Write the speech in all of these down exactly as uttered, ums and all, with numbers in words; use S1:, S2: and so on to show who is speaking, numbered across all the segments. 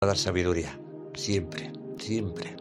S1: a dar sabiduría, siempre, siempre.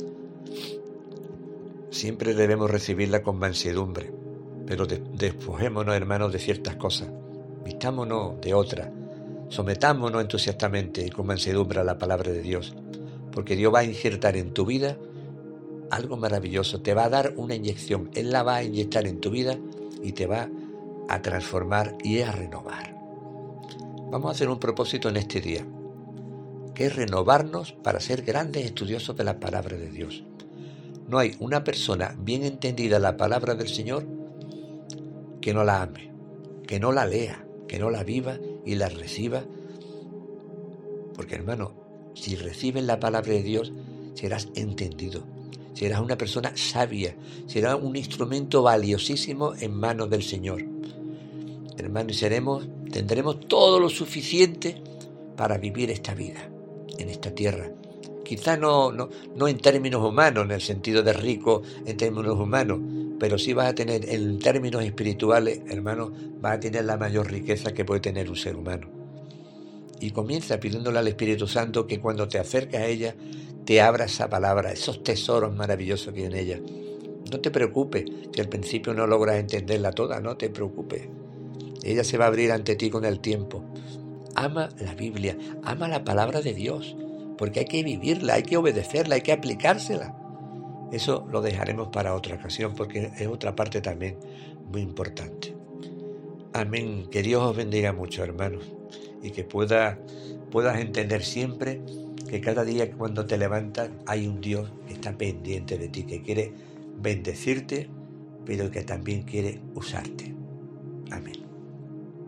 S1: Siempre debemos recibirla con mansedumbre, pero de, despojémonos, hermanos, de ciertas cosas, vistámonos de otras, sometámonos entusiastamente y con mansedumbre a la palabra de Dios, porque Dios va a injertar en tu vida algo maravilloso, te va a dar una inyección, Él la va a inyectar en tu vida y te va a transformar y a renovar. Vamos a hacer un propósito en este día, que es renovarnos para ser grandes estudiosos de la palabra de Dios. No hay una persona bien entendida la palabra del Señor que no la ame, que no la lea, que no la viva y la reciba. Porque, hermano, si recibes la palabra de Dios, serás entendido, serás una persona sabia, serás un instrumento valiosísimo en manos del Señor. Hermano, y seremos, tendremos todo lo suficiente para vivir esta vida, en esta tierra. Quizá no, no, no en términos humanos, en el sentido de rico en términos humanos, pero sí vas a tener, en términos espirituales, hermano, vas a tener la mayor riqueza que puede tener un ser humano. Y comienza pidiéndole al Espíritu Santo que cuando te acercas a ella, te abra esa palabra, esos tesoros maravillosos que hay en ella. No te preocupes, si al principio no logras entenderla toda, no te preocupes. Ella se va a abrir ante ti con el tiempo. Ama la Biblia, ama la palabra de Dios, porque hay que vivirla, hay que obedecerla, hay que aplicársela. Eso lo dejaremos para otra ocasión, porque es otra parte también muy importante. Amén. Que Dios os bendiga mucho, hermanos, y que pueda, puedas entender siempre que cada día cuando te levantas hay un Dios que está pendiente de ti, que quiere bendecirte, pero que también quiere usarte. Amén.